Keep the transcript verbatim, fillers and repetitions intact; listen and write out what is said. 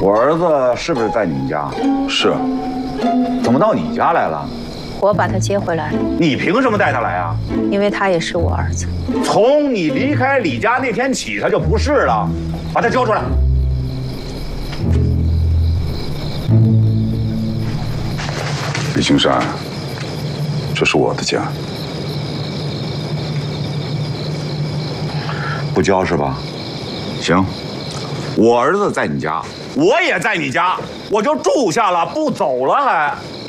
我儿子是不是在你们家？ 是。 怎么到你家来了？ 我把他接回来了。 你凭什么带他来啊？ 因为他也是我儿子。 从你离开李家那天起，他就不是了。把他交出来。 李青山，这是我的家。 不交是吧？行，我儿子在你家，我也在你家，我就住下了，不走了还。